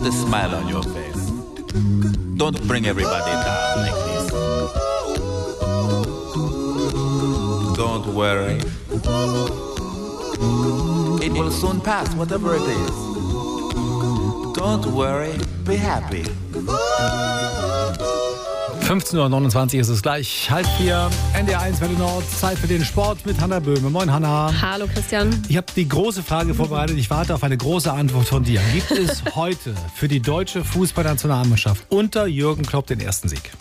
Put a smile on your face. Don't bring everybody down like this. Don't worry. It will soon pass, whatever it is. Don't worry, be happy. 15:29 Uhr ist es gleich. 3:30, NDR 1 Welle Nord. Zeit für den Sport mit Hanna Böhme. Moin, Hanna. Hallo, Christian. Ich habe die große Frage vorbereitet. Ich warte auf eine große Antwort von dir. Gibt es heute für die deutsche Fußballnationalmannschaft unter Jürgen Klopp den ersten Sieg?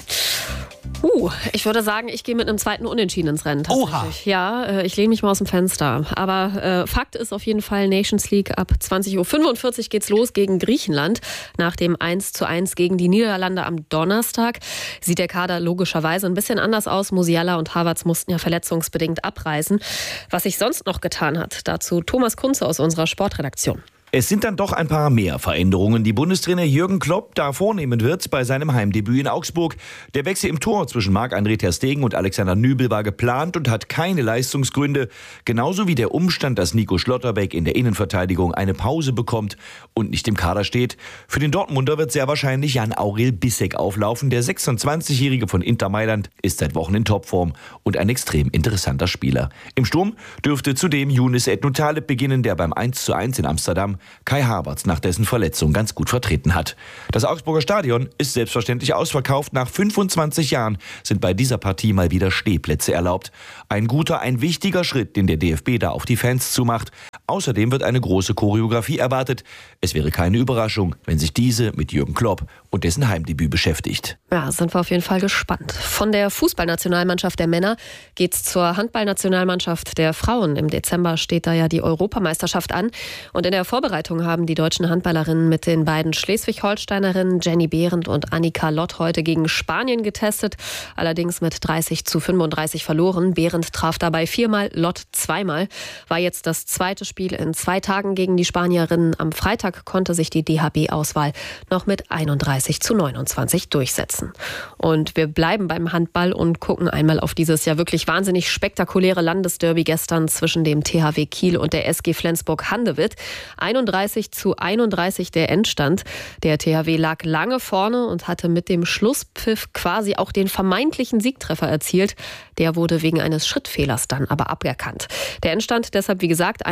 Ich würde sagen, ich gehe mit einem zweiten Unentschieden ins Rennen. Oha. Ja, ich lehne mich mal aus dem Fenster. Aber Fakt ist auf jeden Fall, Nations League ab 20:45 Uhr geht's los gegen Griechenland. Nach dem 1:1 gegen die Niederlande am Donnerstag sieht der Kader logischerweise ein bisschen anders aus. Musiala und Havertz mussten ja verletzungsbedingt abreisen. Was sich sonst noch getan hat, dazu Thomas Kunze aus unserer Sportredaktion. Es sind dann doch ein paar mehr Veränderungen, die Bundestrainer Jürgen Klopp da vornehmen wird bei seinem Heimdebüt in Augsburg. Der Wechsel im Tor zwischen Marc-André ter Stegen und Alexander Nübel war geplant und hat keine Leistungsgründe. Genauso wie der Umstand, dass Nico Schlotterbeck in der Innenverteidigung eine Pause bekommt und nicht im Kader steht. Für den Dortmunder wird sehr wahrscheinlich Jan-Aurel Bissek auflaufen. Der 26-Jährige von Inter Mailand ist seit Wochen in Topform und ein extrem interessanter Spieler. Im Sturm dürfte zudem Younes Ednou-Taleb beginnen, der beim 1:1 in Amsterdam Kai Havertz nach dessen Verletzung ganz gut vertreten hat. Das Augsburger Stadion ist selbstverständlich ausverkauft. Nach 25 Jahren sind bei dieser Partie mal wieder Stehplätze erlaubt. Ein guter, ein wichtiger Schritt, den der DFB da auf die Fans zumacht. Außerdem wird eine große Choreografie erwartet. Es wäre keine Überraschung, wenn sich diese mit Jürgen Klopp und dessen Heimdebüt beschäftigt. Ja, sind wir auf jeden Fall gespannt. Von der Fußballnationalmannschaft der Männer geht's zur Handballnationalmannschaft der Frauen. Im Dezember steht da ja die Europameisterschaft an. Und in der Vorbereitung haben die deutschen Handballerinnen mit den beiden Schleswig-Holsteinerinnen Jenny Behrendt und Annika Lott heute gegen Spanien getestet. Allerdings mit 30:35 verloren. Behrendt traf dabei 4-mal, Lott 2-mal. War jetzt das zweite Spiel in 2 Tagen gegen die Spanierinnen. Am Freitag konnte sich die DHB-Auswahl noch mit 31:29 durchsetzen. Und wir bleiben beim Handball und gucken einmal auf dieses ja wirklich wahnsinnig spektakuläre Landesderby gestern zwischen dem THW Kiel und der SG Flensburg-Handewitt. 31:31 der Endstand. Der THW lag lange vorne und hatte mit dem Schlusspfiff quasi auch den vermeintlichen Siegtreffer erzielt. Der wurde wegen eines Schrittfehlers dann aber aberkannt. Der Endstand deshalb, wie gesagt,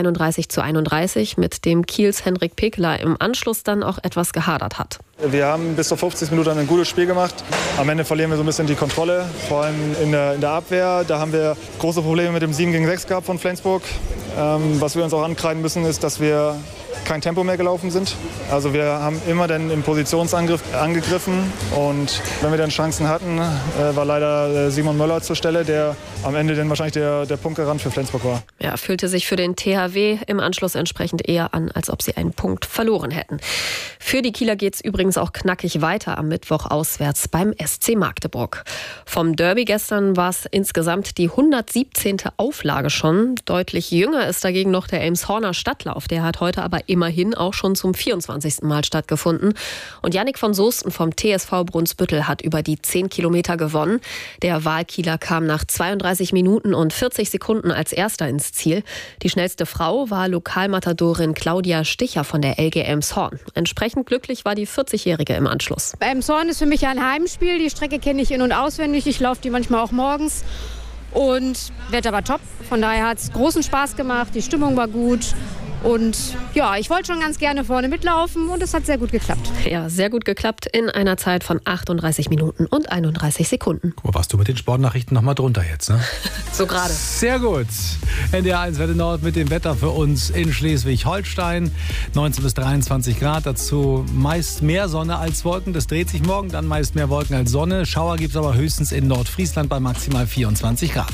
31:31, mit dem Kiels Henrik Pekeler im Anschluss dann auch etwas gehadert hat. Wir haben bis zur 50 Minuten ein gutes Spiel gemacht. Am Ende verlieren wir so ein bisschen die Kontrolle, vor allem in der Abwehr. Da haben wir große Probleme mit dem 7-gegen-6 gehabt von Flensburg. Was wir uns auch ankreiden müssen, ist, dass wir kein Tempo mehr gelaufen sind. Also wir haben immer dann im Positionsangriff angegriffen und wenn wir dann Chancen hatten, war leider Simon Möller zur Stelle, der am Ende dann wahrscheinlich der Punktgarant für Flensburg war. Ja, fühlte sich für den THW im Anschluss entsprechend eher an, als ob sie einen Punkt verloren hätten. Für die Kieler geht's übrigens auch knackig weiter am Mittwoch auswärts beim SC Magdeburg. Vom Derby gestern war es insgesamt die 117. Auflage schon. Deutlich jünger ist dagegen noch der Elmshorner Stadtlauf. Der hat heute aber immerhin auch schon zum 24. Mal stattgefunden. Und Yannick von Soesten vom TSV Brunsbüttel hat über die 10 Kilometer gewonnen. Der Wahlkieler kam nach 32 Minuten und 40 Sekunden als Erster ins Ziel. Die schnellste Frau war Lokalmatadorin Claudia Sticher von der LG Elmshorn. Entsprechend glücklich war die 40-Jährige im Anschluss. Elmshorn ist für mich ein Heimspiel. Die Strecke kenne ich in- und auswendig. Ich laufe die manchmal auch morgens. Und Wetter war top. Von daher hat es großen Spaß gemacht. Die Stimmung war gut. Und ja, ich wollte schon ganz gerne vorne mitlaufen und es hat sehr gut geklappt. Ja, sehr gut geklappt in einer Zeit von 38 Minuten und 31 Sekunden. Guck mal, warst du mit den Sportnachrichten noch mal drunter jetzt, ne? So gerade. Sehr gut. NDR 1 Welle Nord mit dem Wetter für uns in Schleswig-Holstein. 19 bis 23 Grad, dazu meist mehr Sonne als Wolken. Das dreht sich morgen, dann meist mehr Wolken als Sonne. Schauer gibt es aber höchstens in Nordfriesland bei maximal 24 Grad.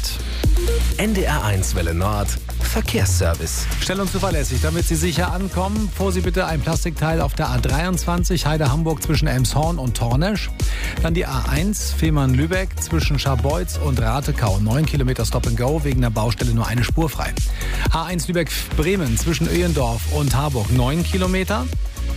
NDR 1 Welle Nord Verkehrsservice. Stellungszuverlässig, damit Sie sicher ankommen. Vor Sie bitte ein Plastikteil auf der A23 Heide-Hamburg zwischen Elmshorn und Tornesch. Dann die A1 Fehmarn-Lübeck zwischen Scharbeutz und Ratekau. 9 Kilometer Stop and Go, wegen der Baustelle nur eine Spur frei. A1 Lübeck-Bremen zwischen Öhendorf und Harburg. 9 Kilometer.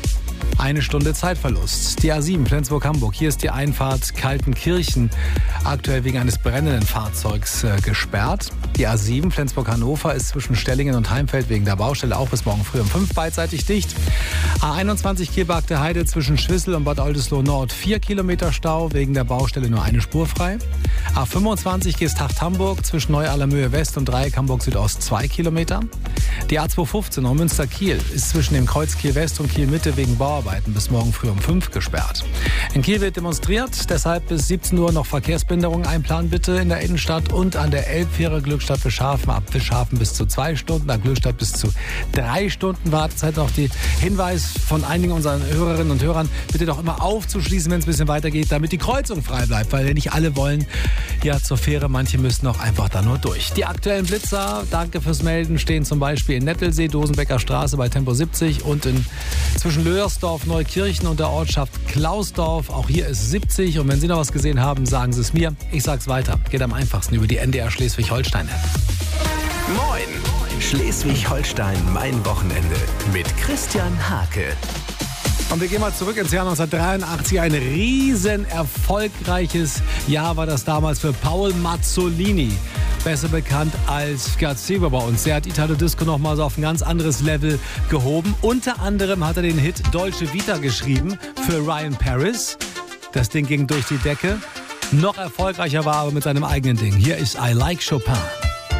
1 Stunde Zeitverlust. Die A7 Flensburg-Hamburg. Hier ist die Einfahrt Kaltenkirchen aktuell wegen eines brennenden Fahrzeugs gesperrt. Die A7 Flensburg-Hannover ist zwischen Stellingen und Heimfeld wegen der Baustelle auch bis morgen früh um 5 beidseitig dicht. A21 Kiel-Bagde Heide zwischen Schwissel und Bad Oldesloe Nord 4 Kilometer Stau, wegen der Baustelle nur eine Spur frei. A25 Geesthacht-Hamburg zwischen Neu-Allermöhe West und Dreieck Hamburg Südost 2 Kilometer. Die A215 Neumünster-Kiel ist zwischen dem Kreuz Kiel-West und Kiel-Mitte wegen Bauarbeiten bis morgen früh um 5 gesperrt. In Kiel wird demonstriert, deshalb bis 17 Uhr noch Verkehrsbehinderungen einplanen bitte in der Innenstadt und an der Elbfähre Glückstadt Fischhafen, ab Fischhafen bis zu 2 Stunden, ab Glückstadt bis zu 3 Stunden Wartezeit. Noch die Hinweis von einigen unserer Hörerinnen und Hörern, bitte doch immer aufzuschließen, wenn es ein bisschen weitergeht, damit die Kreuzung frei bleibt, weil nicht alle wollen ja zur Fähre, manche müssen auch einfach da nur durch. Die aktuellen Blitzer, danke fürs Melden, stehen zum Beispiel in Nettelsee, Dosenbecker Straße bei Tempo 70 und zwischen Löhersdorf, Neukirchen und der Ortschaft Klausdorf. Auch hier ist 70 und wenn Sie noch was gesehen haben, sagen Sie es mir. Ich sag's weiter. Geht am einfachsten über die NDR Schleswig-Holstein-App. Moin! Schleswig-Holstein, mein Wochenende mit Christian Hake. Und wir gehen mal zurück ins Jahr 1983. Ein riesen erfolgreiches Jahr war das damals für Paul Mazzolini. Besser bekannt als Gazebo bei uns. Der hat Italo Disco noch mal so auf ein ganz anderes Level gehoben. Unter anderem hat er den Hit Dolce Vita geschrieben für Ryan Paris. Das Ding ging durch die Decke. Noch erfolgreicher war aber mit seinem eigenen Ding. Hier ist I Like Chopin.